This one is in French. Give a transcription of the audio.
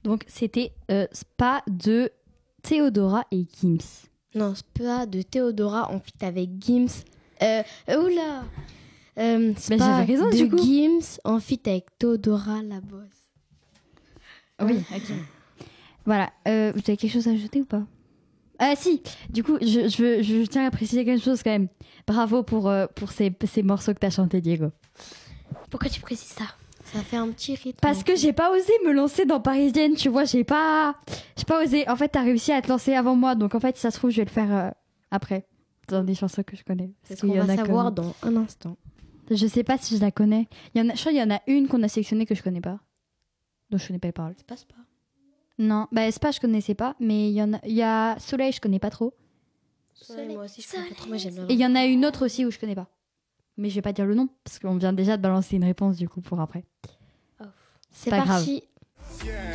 Donc, c'était Spa de Théodora et Gims. Non, Spa de Théodora en feat avec Gims. Oula Spa j'avais raison, de du coup. Gims en feat avec Théodora la boss. Oui, ok. Voilà. Vous avez quelque chose à ajouter ou pas? Ah si, du coup, je tiens à préciser quelque chose quand même. Bravo pour ces morceaux que t'as chantés, Diego. Pourquoi tu précises ça? Ça fait un petit rythme. Parce que j'ai pas osé me lancer dans Parisienne, tu vois, j'ai pas osé. En fait, t'as réussi à te lancer avant moi, donc en fait, si ça se trouve, je vais le faire après, dans des chansons que je connais. C'est ce qu'on va savoir dans un instant. Je sais pas si je la connais. Je crois qu'il y en a une qu'on a sélectionnée que je connais pas. Donc je connais pas les paroles. C'est pas Spa. Non, bah Spa, je connaissais pas, mais il y a Soleil, je connais pas trop. Soleil, moi aussi, je connais pas trop. Moi, j'aime bien. Et il y en a une autre aussi où je connais pas. Mais je vais pas dire le nom, parce qu'on vient déjà de balancer une réponse du coup pour après. C'est pas parti. Yeah.